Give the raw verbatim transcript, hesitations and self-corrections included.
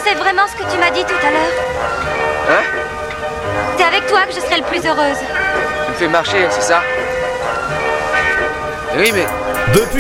pensais vraiment ce que tu m'as dit tout à l'heure? Hein? C'est avec toi que je serai le plus heureuse. Tu me fais marcher, c'est ça? Oui, mais... Depuis